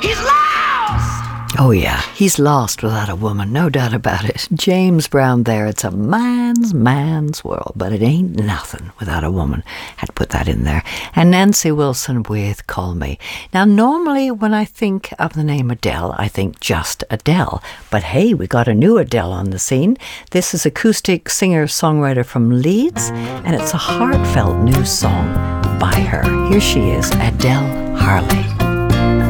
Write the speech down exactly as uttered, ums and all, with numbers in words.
He's lost! Oh yeah, he's lost without a woman, no doubt about it. James Brown there, it's a man's, man's world, but it ain't nothing without a woman. Had to put that in there. And Nancy Wilson with Call Me. Now, normally when I think of the name Adele, I think just Adele. But hey, we got a new Adele on the scene. This is acoustic singer-songwriter from Leeds, and it's a heartfelt new song by her. Here she is, Adele Harley.